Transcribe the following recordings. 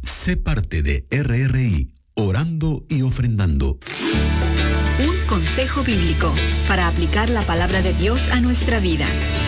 Sé parte de RRI, orando y ofrendando. Un consejo bíblico para aplicar la palabra de Dios a nuestra vida.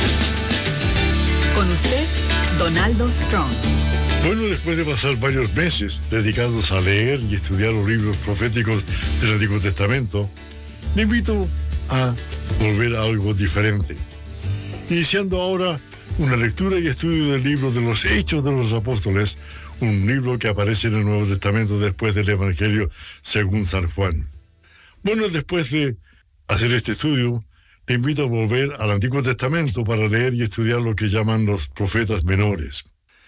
Con usted, Donaldo Strong. Bueno, después de pasar varios meses dedicados a leer y estudiar los libros proféticos del Antiguo Testamento, le invito a volver a algo diferente. Iniciando ahora una lectura y estudio del libro de los Hechos de los Apóstoles, un libro que aparece en el Nuevo Testamento después del Evangelio según San Juan. Bueno, después de hacer este estudio, te invito a volver al Antiguo Testamento para leer y estudiar lo que llaman los profetas menores.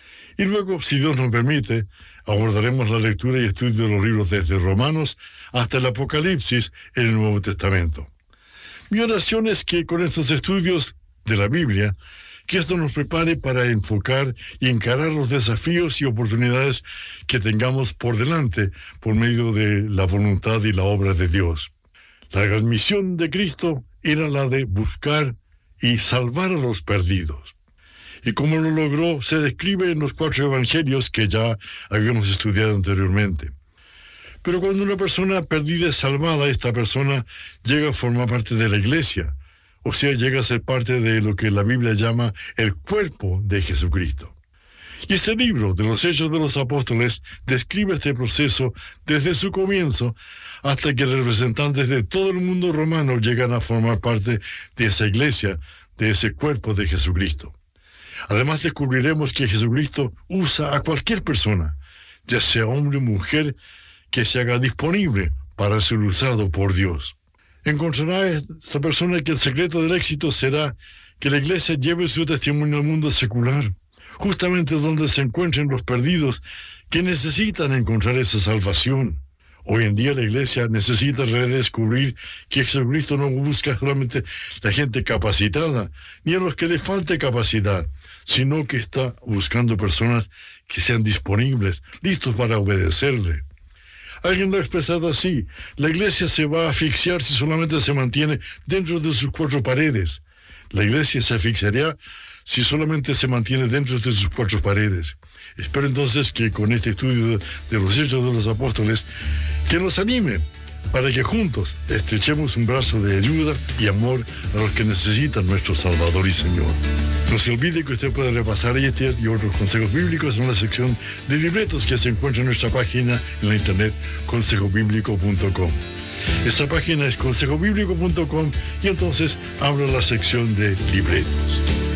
Y luego, si Dios nos permite, abordaremos la lectura y estudio de los libros desde Romanos hasta el Apocalipsis en el Nuevo Testamento. Mi oración es que con estos estudios de la Biblia, que esto nos prepare para enfocar y encarar los desafíos y oportunidades que tengamos por delante por medio de la voluntad y la obra de Dios. La gran misión de Cristo era la de buscar y salvar a los perdidos. Y como lo logró, se describe en los 4 evangelios que ya habíamos estudiado anteriormente. Pero cuando una persona perdida es salvada, esta persona llega a formar parte de la iglesia, o sea, llega a ser parte de lo que la Biblia llama el cuerpo de Jesucristo. Y este libro de los Hechos de los Apóstoles describe este proceso desde su comienzo hasta que representantes de todo el mundo romano llegan a formar parte de esa iglesia, de ese cuerpo de Jesucristo. Además descubriremos que Jesucristo usa a cualquier persona, ya sea hombre o mujer, que se haga disponible para ser usado por Dios. Encontrará esta persona que el secreto del éxito será que la iglesia lleve su testimonio al mundo secular, justamente donde se encuentren los perdidos que necesitan encontrar esa salvación. Hoy en día la iglesia necesita redescubrir que Jesucristo no busca solamente la gente capacitada, ni a los que le falte capacidad, sino que está buscando personas que sean disponibles, listos para obedecerle. Alguien lo ha expresado así: la iglesia se va a asfixiar si solamente se mantiene dentro de sus 4 paredes. La iglesia se asfixiaría si solamente se mantiene dentro de sus 4 paredes. Espero entonces que con este estudio de los Hechos de los Apóstoles, que nos anime para que juntos estrechemos un brazo de ayuda y amor a los que necesitan nuestro Salvador y Señor. No se olvide que usted puede repasar este y otros consejos bíblicos en la sección de libretos que se encuentra en nuestra página en la internet consejobiblico.com. Esta página es consejobiblico.com y entonces abra la sección de libretos.